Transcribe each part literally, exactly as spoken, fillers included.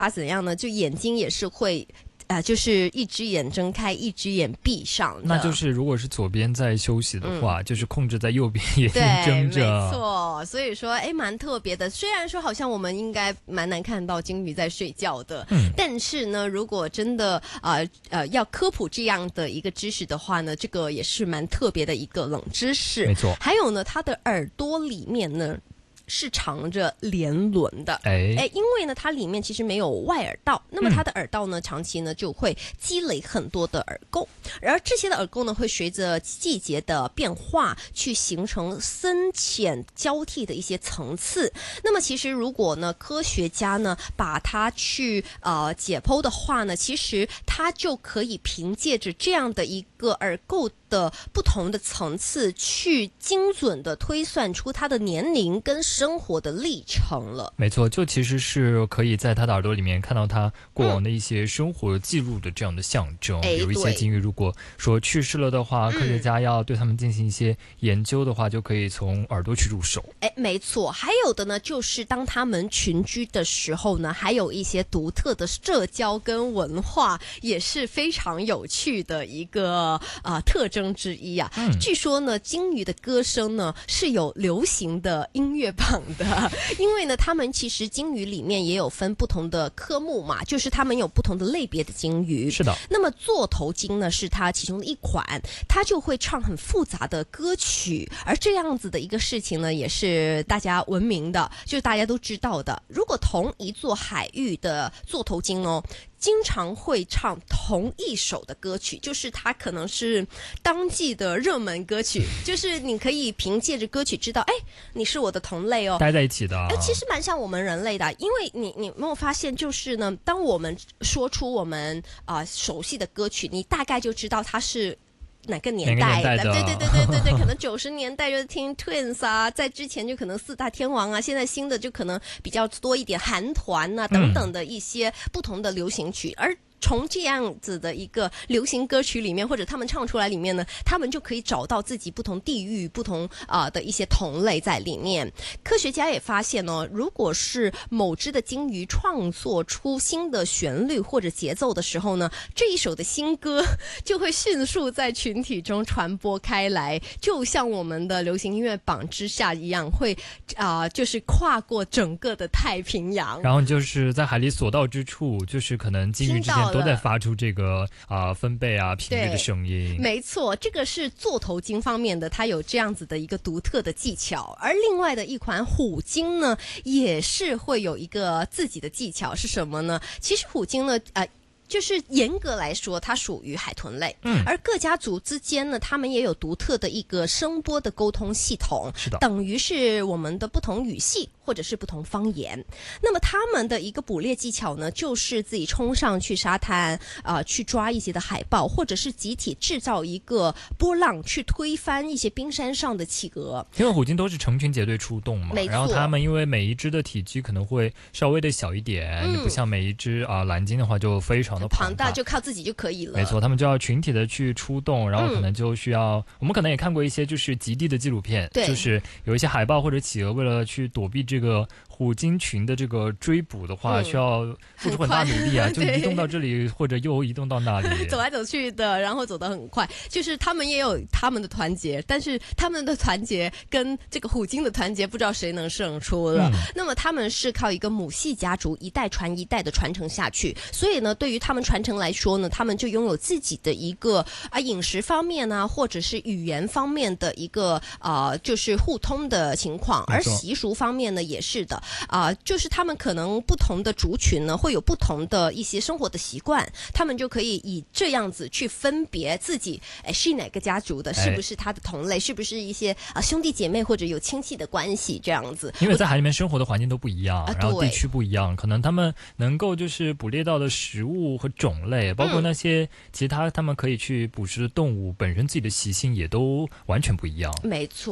啊怎样呢？就眼睛也是会。啊、呃，就是一只眼睁开，一只眼闭上的。 那就是如果是左边在休息的话，嗯、就是控制在右边眼睛睁着。 对，没错。所以说，哎，蛮特别的。虽然说好像我们应该蛮难看到鲸鱼在睡觉的，嗯，但是呢，如果真的呃呃要科普这样的一个知识的话呢，这个也是蛮特别的一个冷知识。 没错。 还有呢，它的耳朵里面呢。是藏着连轮的， 哎哎，因为呢，它里面其实没有外耳道，那么它的耳道呢，嗯、长期呢就会积累很多的耳垢，而这些的耳垢呢，会随着季节的变化去形成深浅交替的一些层次。那么，其实如果呢，科学家呢把它去呃解剖的话呢，其实它就可以凭借着这样的一个耳垢的不同的层次，去精准的推算出它的年龄跟生活的历程了。 没错，就其实是可以在他的耳朵里面看到他过往的一些生活记录的这样的象征。 嗯、 比如一些鲸鱼如果说去世了的话，科学家要对他们进行一些研究的话，就可以从耳朵去入手。 哎，没错。还有的呢，就是当他们群居的时候呢，还有一些独特的社交跟文化，也是非常有趣的一个啊、呃、特征之一啊。嗯、据说呢，鲸鱼的歌声呢是有流行的音乐榜的，因为呢，他们其实鲸鱼里面也有分不同的科目嘛，就是他们有不同的类别的鲸鱼。 是的。 那么座头鲸呢，是它其中的一款，它就会唱很复杂的歌曲，而这样子的一个事情呢，也是大家闻名的，就是大家都知道的。如果同一座海域的座头鲸哦，经常会唱同一首的歌曲，就是它可能是当季的热门歌曲，就是你可以凭借着歌曲知道，哎，你是我的同类哦， 待在一起的。 哎，其实蛮像我们人类的，因为你你没有发现，就是呢，当我们说出我们啊、呃、熟悉的歌曲，你大概就知道它是。哪个年代的？对对对对对对，可能九十年代就是听 Twins 啊，在之前就可能四大天王啊，现在新的就可能比较多一点韩团啊等等的一些不同的流行曲，而从这样子的一个流行歌曲里面，或者他们唱出来里面呢，他们就可以找到自己不同地域、不同啊、呃、的一些同类在里面。科学家也发现哦，如果是某只的鲸鱼创作出新的旋律或者节奏的时候呢，这一首的新歌就会迅速在群体中传播开来，就像我们的流行音乐榜之下一样，会啊、呃、就是跨过整个的太平洋。 然后就是在海里所到之处，就是可能鲸鱼之间都在发出这个啊、呃、分贝啊频率的声音。 没错，这个是座头鲸方面的，它有这样子的一个独特的技巧。而另外的一款虎鲸呢，也是会有一个自己的技巧，是什么呢？其实虎鲸呢，呃。就是严格来说，它属于海豚类，嗯，而各家族之间呢，他们也有独特的一个声波的沟通系统， 是的， 等于是我们的不同语系或者是不同方言。那么他们的一个捕猎技巧呢，就是自己冲上去沙滩啊、呃，去抓一些的海豹，或者是集体制造一个波浪，去推翻一些冰山上的企鹅。 因为虎鲸都是成群结队出动嘛，然后他们因为每一只的体积可能会稍微的小一点，嗯、不像每一只啊、呃、蓝鲸的话就非常。 庞大，就靠自己就可以了。 没错，他们就要群体的去出动，然后可能就需要、嗯、我们可能也看过一些就是极地的纪录片，就是有一些海豹或者企鹅为了去躲避这个虎鲸群的这个追捕的话、嗯、需要付出很大努力啊，就移动到这里或者又移动到那里走来走去的，然后走得很快。就是他们也有他们的团结，但是他们的团结跟这个虎鲸的团结不知道谁能胜出了、嗯、那么他们是靠一个母系家族一代传一代的传承下去，所以呢对于他们传承来说呢，他们就拥有自己的一个啊饮食方面啊，或者是语言方面的一个啊、呃、就是互通的情况，而习俗方面呢也是的啊、呃，就是他们可能不同的族群呢会有不同的一些生活的习惯，他们就可以以这样子去分别自己哎是哪个家族的，是不是他的同类，是不是一些啊兄弟姐妹或者有亲戚的关系这样子。 因为在海里面生活的环境都不一样，然后地区不一样，可能他们能够就是捕猎到的食物和种类，包括那些其他他们可以去捕食的动物本身自己的习性也都完全不一样。 没错。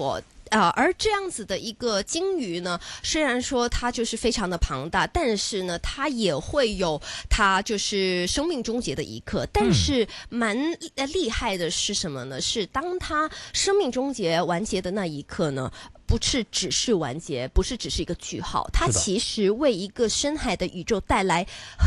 啊、呃，而这样子的一个鲸鱼呢，虽然说它就是非常的庞大，但是呢，它也会有它就是生命终结的一刻。但是蛮厉害的是什么呢？是当它生命终结完结的那一刻呢，不是只是完结，不是只是一个句号，它其实为一个深海的宇宙带来